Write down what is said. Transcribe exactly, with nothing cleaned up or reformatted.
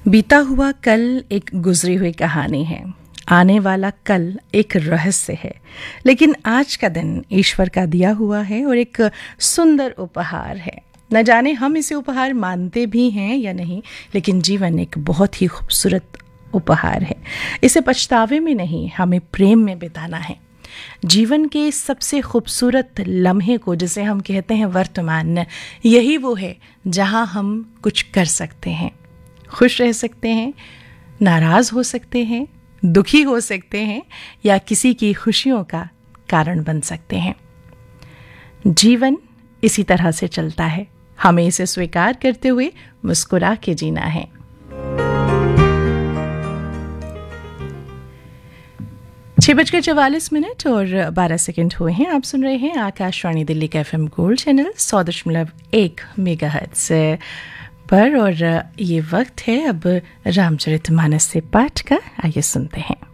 बीता हुआ कल एक गुजरी हुई कहानी है, आने वाला कल एक रहस्य है, लेकिन आज का दिन ईश्वर का दिया हुआ है और एक सुंदर उपहार है। न जाने हम इसे उपहार मानते भी हैं या नहीं, लेकिन जीवन एक बहुत ही खूबसूरत उपहार है। इसे पछतावे में नहीं, हमें प्रेम में बिताना है। जीवन के सबसे खूबसूरत लम्हे को, जिसे हम कहते हैं वर्तमान, यही वो है जहां हम कुछ कर सकते हैं, खुश रह सकते हैं, नाराज हो सकते हैं, दुखी हो सकते हैं या किसी की खुशियों का कारण बन सकते हैं। जीवन इसी तरह से चलता है, हमें इसे स्वीकार करते हुए मुस्कुरा के जीना है। छह बजकर चवालीस मिनट और बारह सेकंड हुए हैं। आप सुन रहे हैं आकाशवाणी दिल्ली का एफ एम गोल्ड चैनल सौ दशमलव एक मेगाहर्ट्ज पर, और ये वक्त है अब रामचरितमानस से पाठ का। आइए सुनते हैं।